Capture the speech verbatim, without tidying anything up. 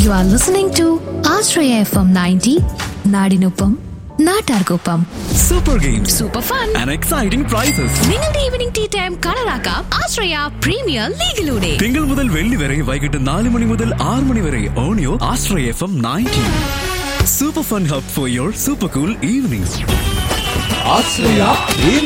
You are listening to Ashraya F M ninety, നാടിനൊപ്പം നാട്ടാർക്കൊപ്പം. Super games, super fun and exciting prices. നിങ്ങളുടെ evening tea time കളറാക്കാം ആശ്രയ premier ലീഗിലൂടെ. തിങ്കൾ മുതൽ വെള്ളി വരെ വൈകിട്ട് നാല് മണി മുതൽ ആറ് മണി വരെ ഓണിയോ ആശ്രയ F M ninety. Super fun hub for your super cool evenings.